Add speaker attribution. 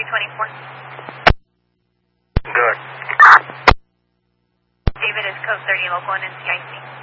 Speaker 1: 324.
Speaker 2: Good.
Speaker 1: David is code 30 local and NCIC.